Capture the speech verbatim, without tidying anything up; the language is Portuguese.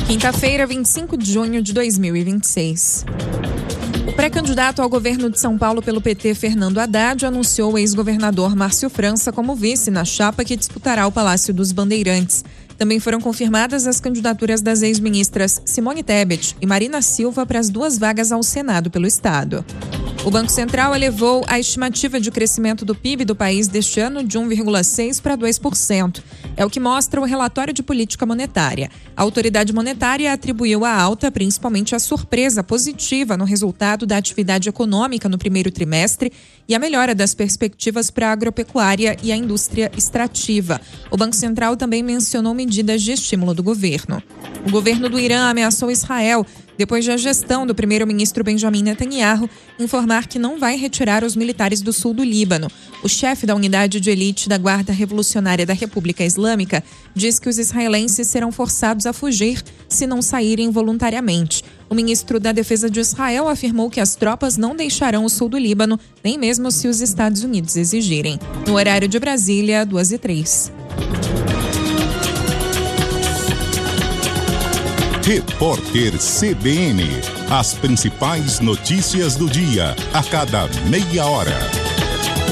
Quinta-feira, vinte e cinco de junho de dois mil e vinte e seis. O pré-candidato ao governo de São Paulo pelo P T, Fernando Haddad, anunciou o ex-governador Márcio França como vice na chapa que disputará o Palácio dos Bandeirantes. Também foram confirmadas as candidaturas das ex-ministras Simone Tebet e Marina Silva para as duas vagas ao Senado pelo Estado. O Banco Central elevou a estimativa de crescimento do P I B do país deste ano de um vírgula seis por cento para dois por cento. É o que mostra o relatório de política monetária. A autoridade monetária atribuiu a alta principalmente à surpresa positiva no resultado da atividade econômica no primeiro trimestre e a melhora das perspectivas para a agropecuária e a indústria extrativa. O Banco Central também mencionou medidas de estímulo do governo. O governo do Irã ameaçou Israel depois da gestão do primeiro-ministro Benjamin Netanyahu informar que não vai retirar os militares do sul do Líbano. O chefe da unidade de elite da Guarda Revolucionária da República Islâmica diz que os israelenses serão forçados a fugir se não saírem voluntariamente. O ministro da Defesa de Israel afirmou que as tropas não deixarão o sul do Líbano, nem mesmo se os Estados Unidos exigirem. No horário de Brasília, duas e três. Repórter C B N. As principais notícias do dia, a cada meia hora.